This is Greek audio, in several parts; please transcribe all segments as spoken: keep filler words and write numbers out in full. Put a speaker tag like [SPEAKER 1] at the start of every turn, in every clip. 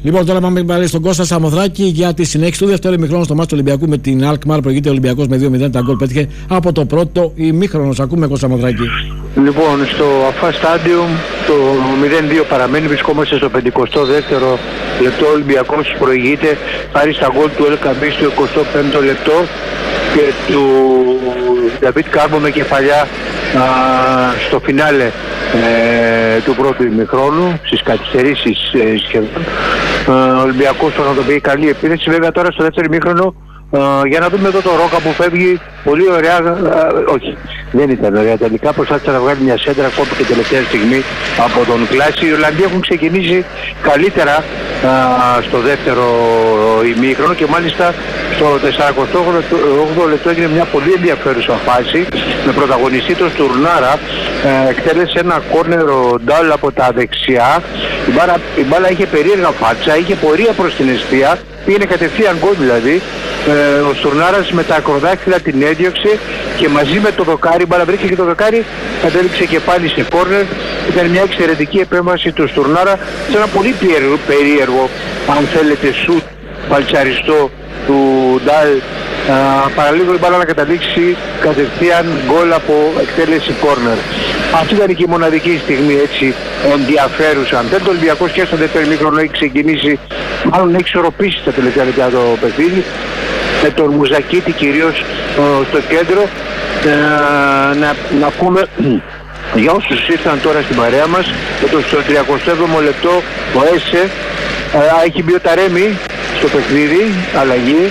[SPEAKER 1] Λοιπόν, τώρα πάμε πάλι στον Κώστα Σαμοθράκη για τη συνέχιση του δεύτερου ημιχρόνου στο μάτι του Ολυμπιακού με την Αλκμάρ. Προηγείται ο Ολυμπιακός με δύο μηδέν. Τα γκολ πέτυχε από το πρώτο ημίχρονο. Ακούμε, Κώστα Σαμοθράκη.
[SPEAKER 2] Λοιπόν, στο ΑΦΑ Stadium το μηδέν δύο παραμένει. Βρισκόμαστε στο πενηκοστό δεύτερο λεπτό. Ο Ολυμπιακός προηγείται χάρη στα γκολ του Ελκαμπή στο εικοστό πέμπτο λεπτό και του Νταβίτ Κάρμπο με κεφαλιά α, στο φινάλε ε, του πρώτου ημιχρόνου, στις καθυστερήσεις ε, σχεδόν. Ο Ολυμπιακός τον οδοποιεί καλή επίθεση. Βέβαια τώρα στο δεύτερο ημίχρονο Uh, για να δούμε εδώ το Ρόκα που φεύγει πολύ ωραία, uh, όχι δεν ήταν ωραία τελικά, προσπάθησε να βγάλει μια σέντρα κόπη και τελευταία στιγμή από τον Κλάση. Οι Ολλανδοί έχουν ξεκινήσει καλύτερα uh, στο δεύτερο ημίχρονο και μάλιστα στο σαρανταοκτώ λεπτό έγινε μια πολύ ενδιαφέρουσα φάση με πρωταγωνιστή τον Στουρνάρα. Uh, εκτέλεσε ένα κόρνερο ντάλ από τα δεξιά. Η μπάλα, η μπάλα είχε περίεργα φάτσα, είχε πορεία προς την εστία, πήγαινε κατευθείαν γκολ δηλαδή. Ε, ο Στουρνάρας με τα ακροδάχτυλα την έδιωξε και μαζί με το δοκάρι, μπάλα βρήκε και το δοκάρι, κατέληξε και πάλι σε κόρνερ. Ήταν μια εξαιρετική επέμβαση του Στουρνάρα σε ένα πολύ περίεργο, περίεργο αν θέλετε σουτ παλτσαριστό του Ντάλ. Παραλίγο η μπάλα να καταλήξει κατευθείαν γκολ από εκτέλεση κόρνερ. Αυτή ήταν και η μοναδική στιγμή έτσι ενδιαφέρουσα. Αν δεν το Ολυμπιακός και στο δεύτερο ημίχρονο έχει ξεκινήσει, μάλλον έχει ισορροπήσει τα τελευταία λεπτά το παιχνίδι με τον Μουζακίτη κυρίως στο κέντρο. Ε, να, να πούμε για όσους ήρθαν τώρα στην παρέα μας, στο τριακοστό έβδομο λεπτό ο Έσε ε, έχει μπει ο Ταρέμι στο παιχνίδι, αλλαγή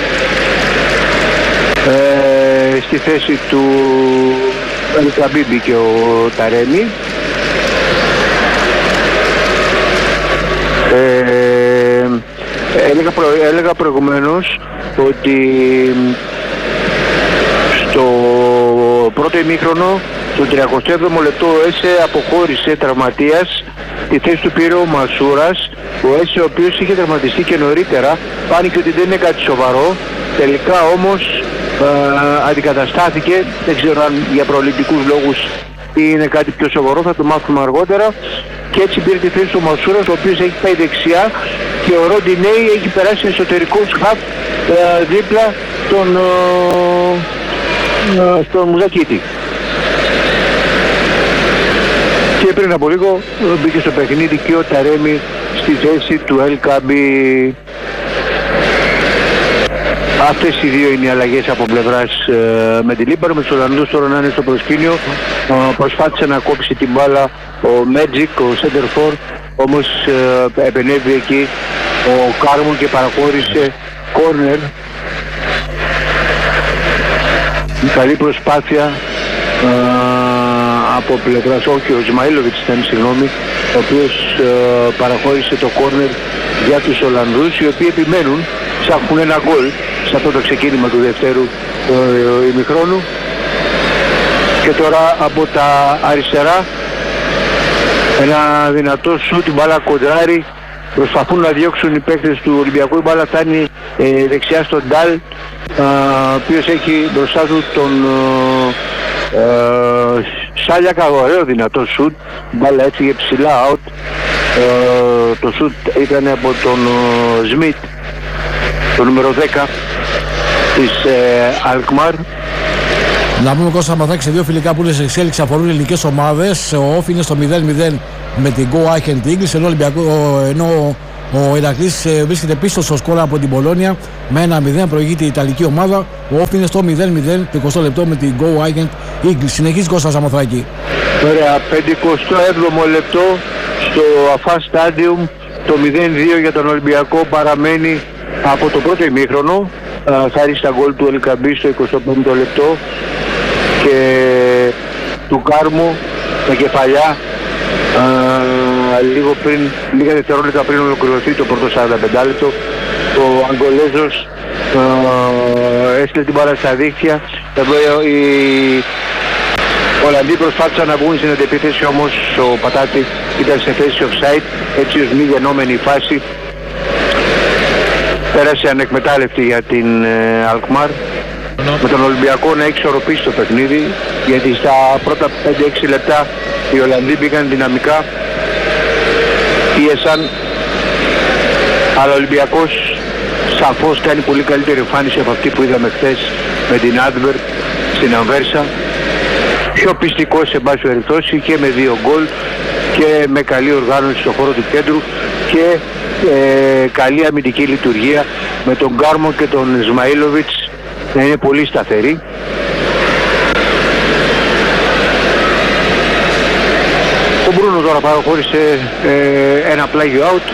[SPEAKER 2] ε, στη θέση του Ελκαμπή μπήκε ο Ταρέμι. Ε, έλεγα, προ, έλεγα προηγουμένως ότι στο πρώτο ημίχρονο το τριακοστό έβδομο λεπτό ο Έσε αποχώρησε τραυματίας, τη θέση του πήρε ο Μασούρας. Ο Έσε ο οποίος είχε τραυματιστεί και νωρίτερα, φάνηκε ότι δεν είναι κάτι σοβαρό, τελικά όμως ε, αντικαταστάθηκε, δεν ξέρω αν για προληπτικούς λόγους ή είναι κάτι πιο σοβαρό, θα το μάθουμε αργότερα. Και έτσι πήρε τη θέση του Μασούρας, ο οποίος έχει πάει δεξιά και ο Ροντινέι έχει περάσει εσωτερικό σχαφ ε, δίπλα στον, ε, στον Μουζακίτη. Και πριν από λίγο μπήκε στο παιχνίδι και ο Ταρέμι στη θέση του Ελκαμπή. Αυτές οι δύο είναι οι αλλαγές από πλευράς ε, με την Λίμπαρο, με τους Ολλανδούς τώρα να είναι στο προσκήνιο. Ε, προσπάθησε να κόψει την μπάλα ο Μέτζικ, ο Σέντερφορ, όμως ε, επενέβη εκεί ο Κάρμον και παραχώρησε κόρνερ. Καλή προσπάθεια ε, από πλευράς, όχι ο Ισμαήλοβιτς ήταν, συγγνώμη, ο οποίος ε, παραχώρησε το κόρνερ για τους Ολλανδούς, οι οποίοι επιμένουν, ψάχνουν ένα γκολ σε αυτό το ξεκίνημα του δευτέρου ε, ημιχρόνου. Και τώρα από τα αριστερά ένα δυνατό σου, την μπάλα κοντράρει, προσπαθούν να διώξουν οι παίκτες του Ολυμπιακού. Η μπάλα φτάνει ε, δεξιά στον Ντάλ, ο οποίος έχει μπροστά του τον ε, ε, Σάλιακα, ωραίο δυνατό σουτ, μπάλα έφυγε ψηλά out. Ε, το σουτ ήταν από τον ε, Σμιτ, το νούμερο δέκα της ε, Αλκμάρ.
[SPEAKER 1] Να πούμε, Κώστα Σαμοθράκη, σε δύο φιλικά που είναι σε εξέλιξη αφορούν ελληνικές ομάδες. Ο Όφ είναι στο μηδέν μηδέν με την Go Ahead Eagles, ενώ, ενώ ο Ηρακλής βρίσκεται πίσω στο σκορ από την Πολόνια με ένα μηδέν, προηγείται η Ιταλική ομάδα. Ο Όφ είναι στο μηδέν μηδέν το εικοστό λεπτό με την Go Ahead Eagles. Συνεχίζει, Κώστα Σαμοθράκη.
[SPEAKER 2] Ωραία, πενηκοστό έβδομο λεπτό στο ΑΦΑ Stadium, το μηδέν δύο για τον Ολυμπιακό παραμένει από το πρώτο ημίχρονο, χάρη στα γκολ του Ελκαμπή στο εικοστό πέμπτο λεπτό και του Κάρμου με κεφαλιά α, λίγο πριν, λίγα δευτερόλεπτα πριν ολοκληρωθεί το πρώτο σαράντα πέντε λεπτό. Ο Αγγολέζος έστειλε την μπάλα στα δίχτυα. Εδώ οι Ολλανδοί προσπάθησαν να βγουν στην αντεπίθεση, όμως ο Πατάτη ήταν σε θέση offside, έτσι ως μη γεννόμενη φάση. Πέρασε ανεκμετάλλευτη για την ε, Αλκμάρ, με τον Ολυμπιακό να έχει ισορροπήσει το παιχνίδι, γιατί στα πρώτα πέντε έξι λεπτά οι Ολλανδοί πήγαν δυναμικά, πίεσαν Αλλά ο Ολυμπιακός σαφώς κάνει πολύ καλύτερη εμφάνιση από αυτή που είδαμε χθες με την Adverb στην Αμβέρσα. Πιο πιστικός σε μπάση περιπτώσει και με δύο γκολ και με καλή οργάνωση στον χώρο του κέντρου και ε, καλή αμυντική λειτουργία με τον Γκάρμο και τον Ισμαήλοβιτς να είναι πολύ σταθεροί. Ο Μπρούνο τώρα παραχώρησε ε, ένα πλάγιο out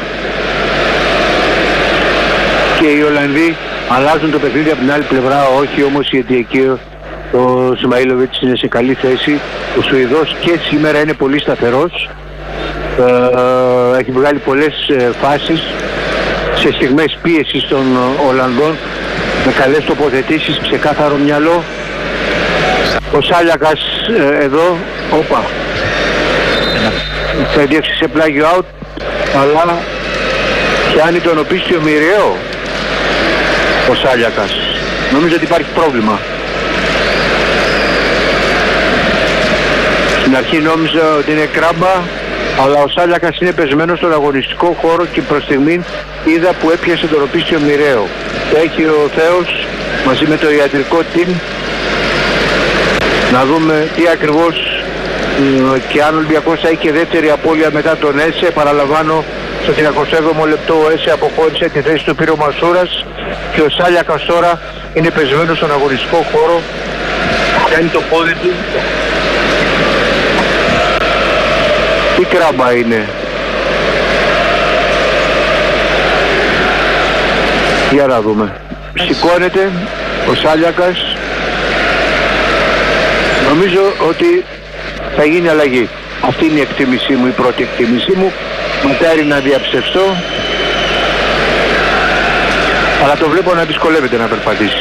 [SPEAKER 2] και οι Ολλανδοί αλλάζουν το παιχνίδι από την άλλη πλευρά, όχι όμως, γιατί εκεί ο Ισμαήλοβιτς είναι σε καλή θέση. Ο Σουηδός και σήμερα είναι πολύ σταθερός, ε, έχει βγάλει πολλές ε, φάσεις σε στιγμές πίεσης των Ολλανδών με καλές τοποθετήσεις, ξεκάθαρο μυαλό. Ο Σάλιακας ε, εδώ, όπα, θα διεύξει σε πλάγιο out, αλλά πιάνει τον οπίστιο μοιραίο ο Σάλιακας. Νομίζω ότι υπάρχει πρόβλημα. Στην αρχή νόμιζα ότι είναι κράμπα, αλλά ο Σάλιακας είναι πεσμένος στον αγωνιστικό χώρο και προς στιγμήν είδα που έπιασε τον οπίστιο μοιραίο. Το έχει ο Θεός μαζί με το ιατρικό team. Να δούμε τι ακριβώς και αν ο Ολυμπιακός θα έχει και δεύτερη απώλεια μετά τον Έσε. Παραλαμβάνω, στο τριακοστό έβδομο λεπτό ο Έσε αποχώρησε τη θέση του, πήρε ο Μασούρας και ο Σάλιακας τώρα είναι πεσμένος στον αγωνιστικό χώρο, κάνει το πόδι του. Τι κράμπα είναι? Για να δούμε. Σηκώνεται ο Σάλιακας. Νομίζω ότι θα γίνει αλλαγή. Αυτή είναι η εκτίμησή μου, η πρώτη εκτίμησή μου. Μακάρι να διαψευστώ, αλλά το βλέπω να δυσκολεύεται να περπατήσει.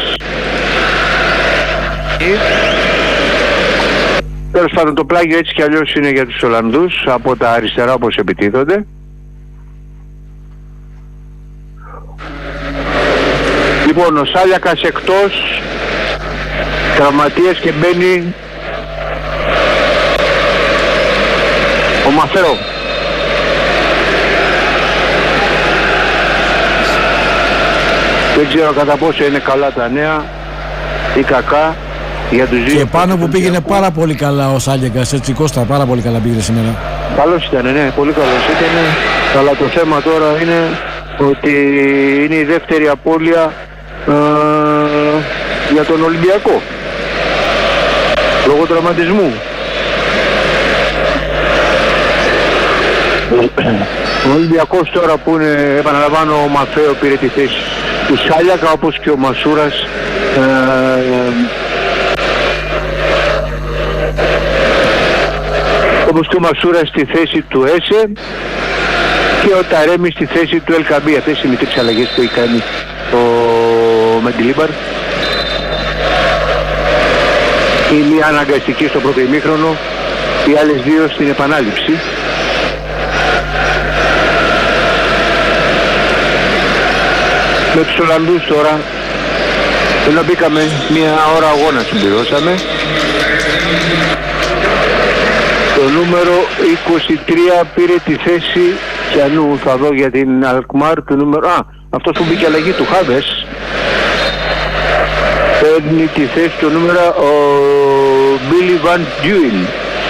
[SPEAKER 2] Τέλος πάντων, το πλάγιο έτσι κι αλλιώς είναι για τους Ολλανδούς, από τα αριστερά όπως επιτίθονται. Λοιπόν, ο Σάλιακας εκτός, τραυματίας, και μπαίνει ο Μαθαίο. Δεν ξέρω κατά πόσο είναι καλά τα νέα ή κακά για τους δύο.
[SPEAKER 1] Και πάνω που πήγαινε πάρα πολύ καλά ο Σάλιακας, έτσι Κώστα, πάρα πολύ καλά πήγαινε σήμερα.
[SPEAKER 2] Καλός ήταν, ναι, πολύ καλός ήταν. Αλλά το θέμα τώρα είναι ότι είναι η δεύτερη απώλεια ε, για τον Ολυμπιακό λόγω τραυματισμού. Ο Ολυμπιακός τώρα που είναι, επαναλαμβάνω, ο Μαθαίο πήρε τη θέση του Σάλιακα, όπως και ο Μασούρας ε, όπως και ο Μασούρας στη θέση του Έσε και ο Ταρέμι στη θέση του Ελκαμπή. Αυτές είναι οι τρεις αλλαγές που έχει κάνει ο Μεντιλίμπαρ. Η μία αναγκαστική στο πρώτο ημίχρονο, οι άλλες δύο στην επανάληψη. Με τους Ολλανδούς τώρα, ενώ μπήκαμε μία ώρα αγώνα, συμπληρώσαμε. Το νούμερο είκοσι τρία πήρε τη θέση, και ανού θα δω για την Αλκμάρ, το νούμερο... Α, αυτός που μπήκε αλλαγή του Χάβες. Παίρνει τη θέση του νούμερο ο Μπίλι Βαν Ντιούιν.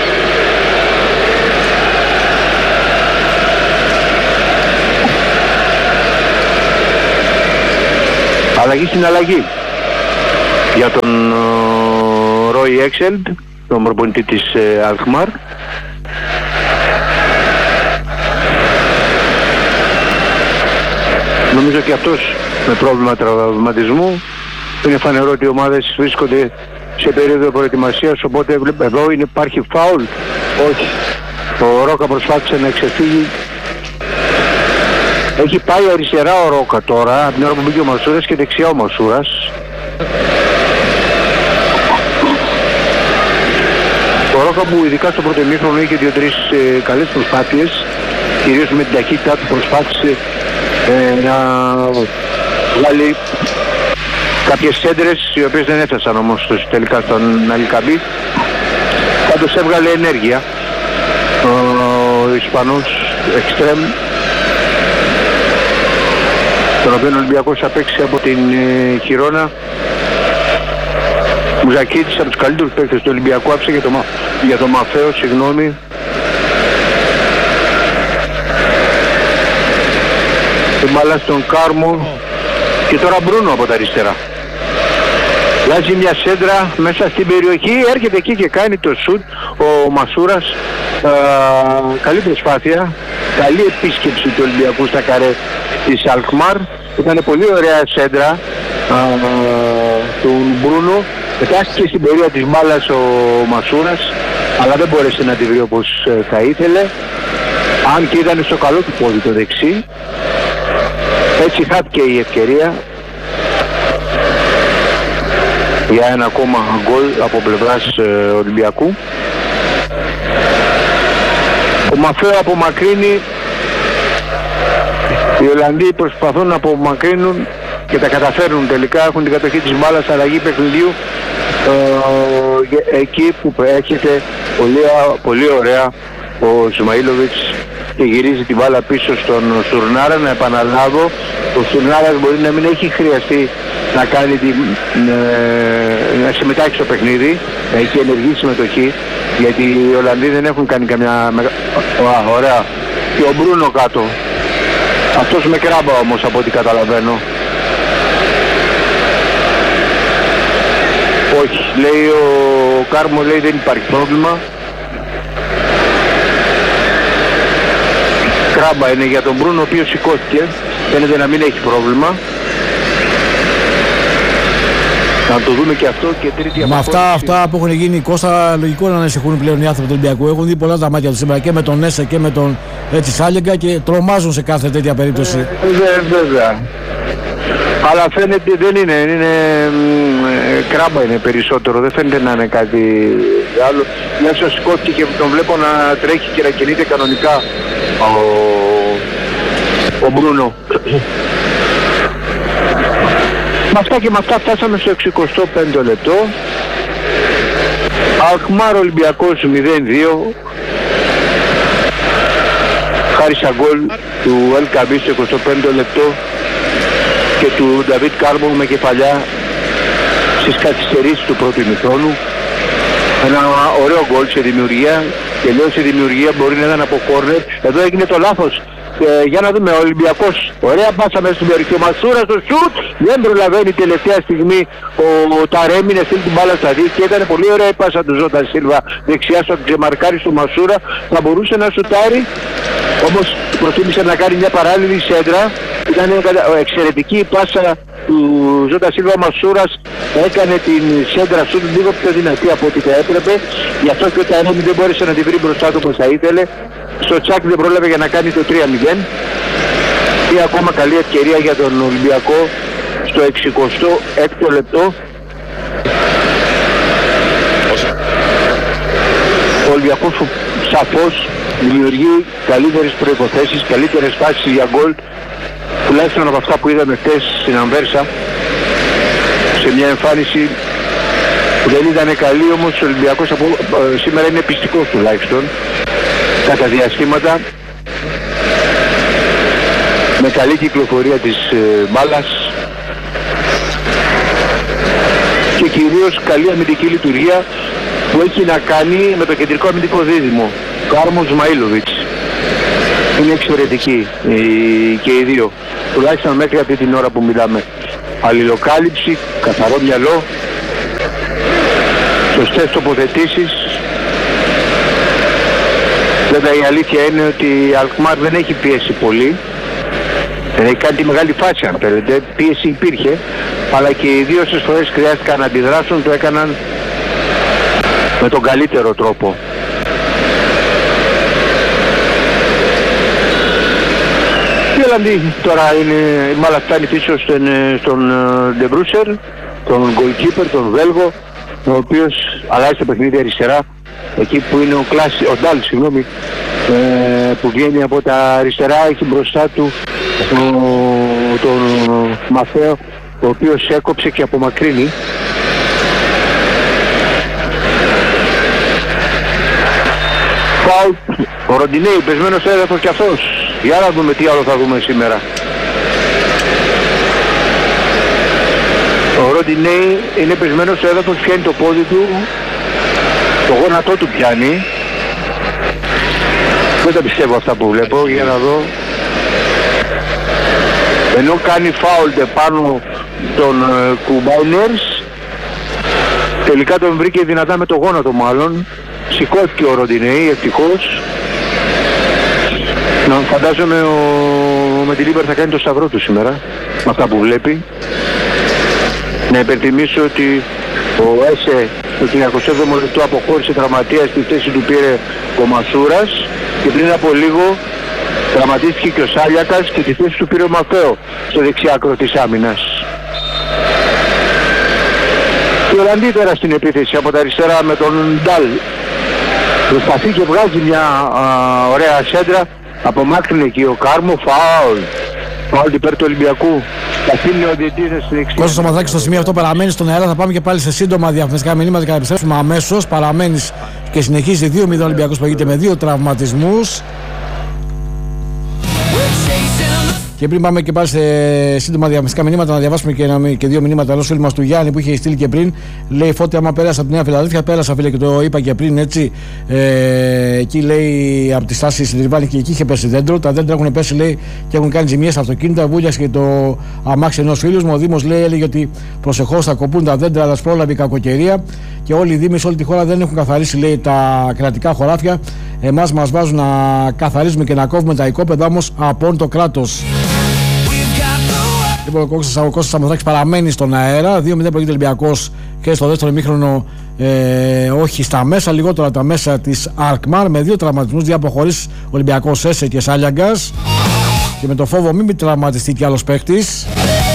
[SPEAKER 2] Αλλαγή στην αλλαγή για τον Ρόι Έξελντ, τον προπονητή της ε, Αλκμάρ. Νομίζω και αυτός με πρόβλημα τραυματισμού. Είναι φανερό ότι οι ομάδες βρίσκονται σε περίοδο προετοιμασίας, οπότε εδώ είναι, υπάρχει φάουλ. Όχι, ο Ρόκα προσπάθησε να εξεφύγει. Έχει πάει αριστερά ο Ρόκα τώρα, από την ώρα που μπήκε ο Μασούρας, και δεξιά ο Μασούρας. Ο Ρόκα που ειδικά στο πρώτο ημίχρονο είχε δύο-τρεις ε, καλές προσπάθειες, κυρίως με την ταχύτητά του προσπάθησε ε, να βγάλει κάποιες σέντρες, οι οποίες δεν έφτασαν όμως τελικά στον Αλικαμπή. Πάντως έβγαλε ενέργεια ο Ισπανός εξτρέμ. τον οποίο ο Ολυμπιακός θα παίξει από την ε, Χιρόνα. Μουζακίτης από τους καλύτερους παίκτες του Ολυμπιακού, άψε για το, για το Μαφαίο, συγγνώμη. Την μπάλα στον Κάρμο και τώρα Μπρούνο από τα αριστερά. Βάζει μια σέντρα μέσα στην περιοχή, έρχεται εκεί και κάνει το σουτ ο Μασούρας. Α, καλή προσπάθεια, καλή επίσκεψη του Ολυμπιακού στα καρέ της Αλκμάρ. Ήταν πολύ ωραία σέντρα α, του Μπρούνο. Πετάστηκε στην πορεία της μπάλας ο Μασούρας, αλλά δεν μπόρεσε να τη βρει όπως θα ήθελε, αν και ήταν στο καλό του πόδι το δεξί. Έτσι χάθηκε η ευκαιρία για ένα ακόμα γκολ από πλευράς ε, Ολυμπιακού. Ο Μαφαίο απομακρύνει, οι Ολλανδοί προσπαθούν να απομακρύνουν και τα καταφέρνουν τελικά, έχουν την κατοχή της μπάλας, αλλαγή παιχνιδιού ε, εκεί που έρχεται πολύ, πολύ ωραία ο Σουμαΐλοβιτς και γυρίζει την μπάλα πίσω στον Στουρνάρα. Να επαναλάβω, ο Στουρνάρας μπορεί να μην έχει χρειαστεί να κάνει την, ε, να συμμετάξει στο παιχνίδι, να έχει ενεργή συμμετοχή, γιατί οι Ολλανδοί δεν έχουν κάνει καμιά μεγα... Ω, ωραία. Και ο Μπρούνο κάτω, αυτός με κράμπα όμως από ό,τι καταλαβαίνω. Όχι, λέει ο Κάρμο, λέει δεν υπάρχει πρόβλημα. Κράμπα είναι για τον Μπρούνο, ο οποίος σηκώθηκε, φαίνεται να μην έχει πρόβλημα. Να το δούμε και αυτό και τρίτη αποφάση.
[SPEAKER 1] Με αυτά, αυτά που έχουν γίνει, Κώστα, λογικό να ανησυχούν πλέον οι άνθρωποι του Ολυμπιακού. Έχουν δει πολλά τα μάτια του σήμερα και με τον Έσε και με τον έτσι Σάλεγκα και τρομάζουν σε κάθε τέτοια περίπτωση.
[SPEAKER 2] Ε, βέβαια. Αλλά φαίνεται δεν είναι, είναι ε, κράμπα είναι περισσότερο, δεν φαίνεται να είναι κάτι άλλο. Μια σου σηκώθηκε και τον βλέπω να τρέχει και να κινείται κανονικά ο, ο Μπρούνο. Με αυτά και με αυτά φτάσαμε στο εξηκοστό πέμπτο λεπτό. Αλκμάρ Ολυμπιακός μηδέν δύο. Χάρη σαν γκολ του Ελκαμπή στο εικοστό πέμπτο λεπτό και του Νταβίτ Κάρμο με κεφαλιά στις καθυστερήσεις του πρώτου ημιχρόνου. Ένα ωραίο γκολ σε δημιουργία, και λέω σε δημιουργία, μπορεί να ήταν από κόρνερ. Εδώ έγινε το λάθος. Ε, για να δούμε, ο Ολυμπιακός, ωραία πάσα μέσα στην περιοχή, ο Μασούρας στο σουτ, δεν προλαβαίνει τελευταία στιγμή ο, ο Ταρέμι να στείλει την μπάλα στα δύο και ήταν πολύ ωραία η πάσα του Ζώτα Σίλβα δεξιά στο ξεμαρκάρι του Μασούρα, θα μπορούσε να σουτάρει, όμως προτίμησε να κάνει μια παράλληλη σέντρα. Ήταν εξαιρετική η πάσα του Ζώτα Σίλβα. Ο Μασούρας έκανε την σέντρα σου λίγο πιο δυνατή από ό,τι θα έπρεπε, γι' αυτό και ο Ταρέμι δεν μπόρεσε να τη βρει μπροστά του όπως θα ήθελε. Στο Τσάκ δεν πρόλαβε για να κάνει το τρία μηδέν. Και ακόμα καλή ευκαιρία για τον Ολυμπιακό στο εξηκοστό έκτο λεπτό. Ο Ολυμπιακός σαφώς δημιουργεί καλύτερες προϋποθέσεις, καλύτερες φάσεις για γκολ, τουλάχιστον από αυτά που είδαμε χθες στην Αμβέρσα, σε μια εμφάνιση που δεν ήταν καλή, όμως ο Ολυμπιακός από, ε, σήμερα είναι πιστικός τουλάχιστον κατά διαστήματα, με καλή κυκλοφορία της ε, μπάλας και κυρίως καλή αμυντική λειτουργία που έχει να κάνει με το κεντρικό αμυντικό δίδυμο Κάρμο Σουμαΐλοβιτς. Είναι εξαιρετική ε, και οι δύο, τουλάχιστον μέχρι αυτή την ώρα που μιλάμε. Αλληλοκάλυψη, καθαρό μυαλό, σωστές τοποθετήσεις. Βέβαια η αλήθεια είναι ότι η Αλκμάρ δεν έχει πίεση πολύ, δεν έχει κάνει τη μεγάλη φάση αν θέλετε, πίεση υπήρχε, αλλά και οι δύο στις φορές χρειάστηκαν να αντιδράσουν, το έκαναν με τον καλύτερο τρόπο. Η Ολλανδή τώρα είναι, μάλλον φτάνει πίσω στον, στον De Bruyne, τον goalkeeper, τον Βέλγο, ο οποίος αλλάζει το παιχνίδι αριστερά, εκεί που είναι ο Κλάση, ο Ντάλ, συγγνώμη, ε, που βγαίνει από τα αριστερά, έχει μπροστά του ο, τον Μαφαίο, ο οποίος έκοψε και απομακρύνει. Φάουλ, ο Ροντινέη, πεσμένος έδαφος κι αυτός. Για να δούμε τι άλλο θα δούμε σήμερα. Ροντινέη είναι πεσμένος στο έδαφος, πιάνει το πόδι του, το γόνατό του πιάνει. Δεν τα πιστεύω αυτά που βλέπω, για να δω. Ενώ κάνει φάουλ πάνω των uh, Κουμπάινερς, τελικά τον βρήκε δυνατά με το γόνατο μάλλον. Σηκώθηκε ο Ροντινέη, ευτυχώς. Να φαντάζομαι ο... με τη Λίμπερ θα κάνει το σταυρό του σήμερα, με αυτά που βλέπει. Να υπενθυμίσω ότι ο Έσε στο τριακοστό έβδομο λεπτό αποχώρησε τραυματίας, στη θέση του πήρε ο Μασούρας και πριν από λίγο τραυματίστηκε και ο Σάλιακας και τη θέση του πήρε ο Μαφέο στο δεξιάκρο της άμυνας. Και ο Λαντή τώρα στην επίθεση από τα αριστερά με τον Ντάλ. Προσπαθεί και βγάζει μια α, ωραία σέντρα. Απομάκρυνε εκεί ο Κάρμο, φάουλ. Φάουλ υπέρ του Ολυμπιακού. Καθήνει ο διαιτητής στην εξήντα.
[SPEAKER 1] Κώστας Σαμαθάκης στο σημείο αυτό παραμένει στον αέρα. Θα πάμε και πάλι σε σύντομα διαφημιστικά μηνύματα και θα επιστρέψουμε αμέσως. Παραμένεις και συνεχίζει δύο μηδέν Ολυμπιακός που έγινε με δύο τραυματισμούς. Και πριν πάμε και πάλι σε σύντομα διαφημιστικά μηνύματα, να διαβάσουμε και, ένα, και δύο μηνύματα ενός φίλου μας του Γιάννη που είχε στείλει και πριν. Λέει: Φώτη, άμα πέρασα από τη Νέα Φιλαδέλφια, πέρασα φίλε και το είπα και πριν έτσι. Ε, εκεί λέει από τη στάση συντριβάνη και εκεί είχε πέσει δέντρο. Τα δέντρα έχουν πέσει λέει και έχουν κάνει ζημιές στα αυτοκίνητα. Βούλιασε και το αμάξι ενός φίλου μου. Ο Δήμος λέει: έλεγε ότι προσεχώς θα κοπούν τα δέντρα, αλλά πρόλαβε η κακοκαιρία. Και όλοι οι Δήμοι σε όλη τη χώρα δεν έχουν καθαρίσει λέει τα κρατικά χωράφια. Εμάς μας βάζουν να καθαρίζουμε και να κόβουμε τα οικόπεδα όμως από το κράτος. Λοιπόν, ο Κώστας Σαμαθάκης παραμένει στον αέρα. δύο μηδέν προηγείται Ολυμπιακός και στο δεύτερο ημίχρονο, ε, όχι στα μέσα, λιγότερα τα μέσα της Αλκμάρ με δύο τραυματισμούς, δύο αποχωρήσεις Ολυμπιακός Έσε και Σάλιαγκας. Και με το φόβο μην μη τραυματιστεί κι άλλος παίκτης.